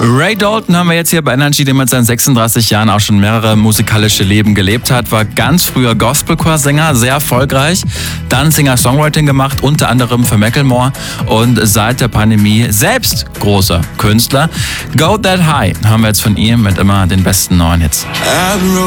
Ray Dalton haben wir jetzt hier bei Energy, der mit seinen 36 Jahren auch schon mehrere musikalische Leben gelebt hat. War ganz früher Gospelchorsänger, sehr erfolgreich. Dann Singer-Songwriting gemacht, unter anderem für Macklemore. Und seit der Pandemie selbst großer Künstler. Go That High haben wir jetzt von ihm mit immer den besten neuen Hits.